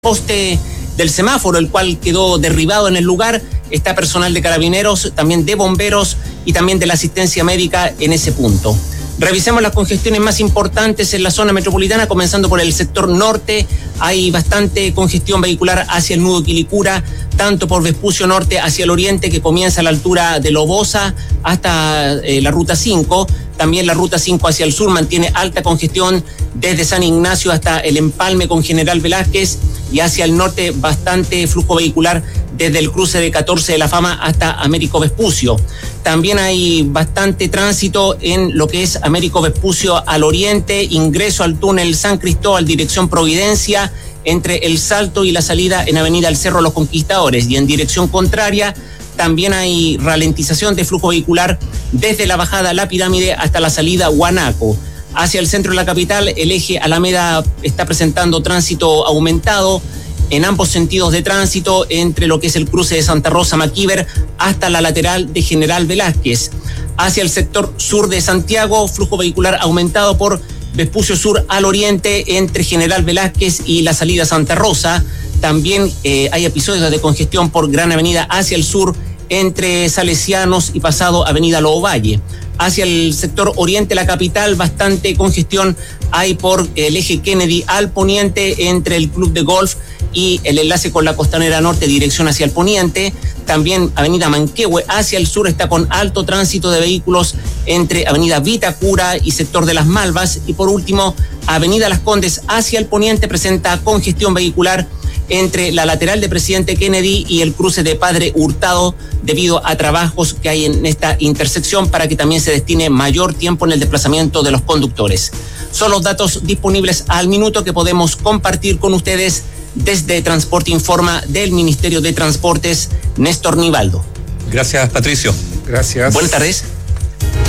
poste del semáforo, el cual quedó derribado en el lugar. Está personal de carabineros, también de bomberos y también de la asistencia médica en ese punto. Revisemos las congestiones más importantes en la zona metropolitana, comenzando por el sector norte. Hay bastante congestión vehicular hacia el nudo Quilicura, tanto por Vespucio Norte hacia el oriente, que comienza a la altura de Lobosa hasta la Ruta 5. También la Ruta 5 hacia el sur mantiene alta congestión desde San Ignacio hasta el empalme con General Velázquez, y hacia el norte bastante flujo vehicular desde el cruce de 14 de la Fama hasta Américo Vespucio. También hay bastante tránsito en lo que es Américo Vespucio al oriente, ingreso al túnel San Cristóbal, dirección Providencia, entre el Salto y la salida en Avenida El Cerro Los Conquistadores, y en dirección contraria también hay ralentización de flujo vehicular desde la bajada La Pirámide hasta la salida Guanaco. Hacia el centro de la capital, el eje Alameda está presentando tránsito aumentado en ambos sentidos de tránsito, entre lo que es el cruce de Santa Rosa Maquíver hasta la lateral de General Velázquez. Hacia el sector sur de Santiago, flujo vehicular aumentado por Vespucio Sur al oriente entre General Velázquez y la salida Santa Rosa. También hay episodios de congestión por Gran Avenida hacia el sur entre Salesianos y pasado Avenida Lobo Valle. Hacia el sector oriente de la capital, bastante congestión hay por el eje Kennedy al poniente entre el Club de Golf y el enlace con la Costanera Norte, dirección hacia el poniente. También Avenida Manquehue hacia el sur está con alto tránsito de vehículos entre Avenida Vitacura y sector de Las Malvas. Y por último, Avenida Las Condes hacia el poniente presenta congestión vehicular entre la lateral de Presidente Kennedy y el cruce de Padre Hurtado, debido a trabajos que hay en esta intersección para que también se destine mayor tiempo en el desplazamiento de los conductores. Son los datos disponibles al minuto que podemos compartir con ustedes desde Transporte Informa del Ministerio de Transportes. Néstor Nivaldo. Gracias, Patricio. Gracias. Buenas tardes.